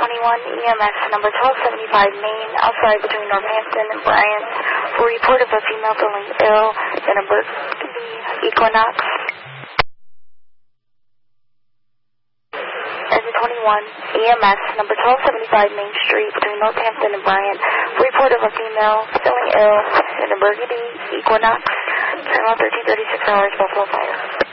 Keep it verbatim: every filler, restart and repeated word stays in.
twenty-one E M S number twelve seventy-five Main, outside between Northampton and Bryant, for report of a female feeling ill in a Burgundy Equinox. Exit twenty-one E M S number twelve seventy-five Main Street between Northampton and Bryant, for report of a female feeling ill in a Burgundy Equinox. Terminal thirteen thirty-six hours, Buffalo Fire.